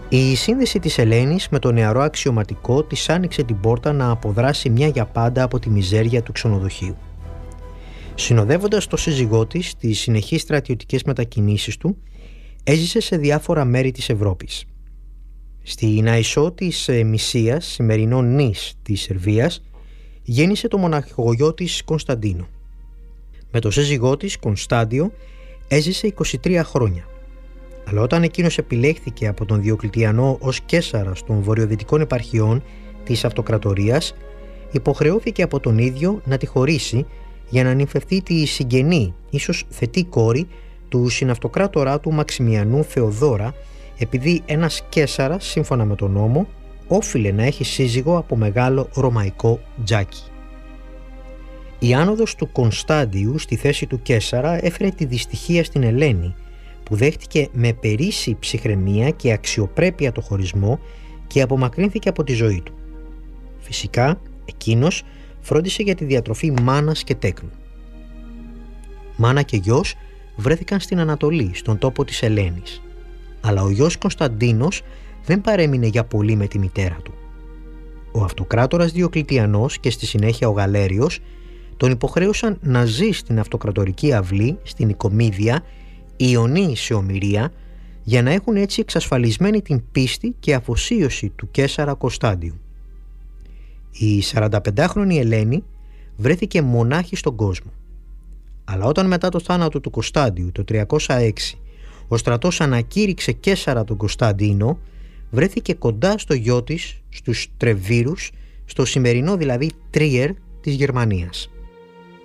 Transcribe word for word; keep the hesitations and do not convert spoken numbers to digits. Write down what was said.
Η σύνδεση της Ελένης με το νεαρό αξιωματικό της άνοιξε την πόρτα να αποδράσει μια για πάντα από τη μιζέρια του ξενοδοχείου. Συνοδεύοντας το σύζυγό της στις συνεχείς στρατιωτικές μετακινήσεις του, έζησε σε διάφορα μέρη της Ευρώπης. Στη Ναϊσό της Μυσίας, σημερινό Νις της Σερβίας, γέννησε το μοναχογιό της Κωνσταντίνο. Με το σύζυγό της Κωνστάντιο έζησε είκοσι τρία χρόνια. Αλλά όταν εκείνος επιλέχθηκε από τον Διοκλητιανό ως καίσαρας των βορειοδυτικών επαρχιών της αυτοκρατορίας, υποχρεώθηκε από τον ίδιο να τη χωρίσει για να νυμφευτεί τη συγγενή, ίσως θετή κόρη του συναυτοκράτορά του Μαξιμιανού Θεοδώρα, επειδή ένας καίσαρας, σύμφωνα με τον νόμο, όφιλε να έχει σύζυγο από μεγάλο ρωμαϊκό τζάκι. Η άνοδος του Κωνστάντιου στη θέση του καίσαρα έφερε τη δυστυχία στην Ελένη, που δέχτηκε με περίσσι ψυχραιμία και αξιοπρέπεια το χωρισμό και απομακρύνθηκε από τη ζωή του. Φυσικά, εκείνος φρόντισε για τη διατροφή μάνας και τέκνου. Μάνα και γιος βρέθηκαν στην Ανατολή, στον τόπο της Ελένης. Αλλά ο γιος Κωνσταντίνος δεν παρέμεινε για πολύ με τη μητέρα του. Ο αυτοκράτορας Διοκλητιανός και στη συνέχεια ο Γαλέριος τον υποχρέωσαν να ζει στην αυτοκρατορική αυλή, στην Οικομίδια, Ιωνή σε Ομηρία, για να έχουν έτσι εξασφαλισμένη την πίστη και αφοσίωση του καίσαρα Κωνστάντιου. Η σαρανταπεντάχρονη Ελένη βρέθηκε μονάχη στον κόσμο. Αλλά όταν μετά το θάνατο του Κωνστάντιου το τριακόσια έξι ο στρατός ανακήρυξε καίσαρα τον Κωνσταντίνο, βρέθηκε κοντά στο γιο της, στους Τρεβίρους, στο σημερινό δηλαδή Τρίερ της Γερμανίας.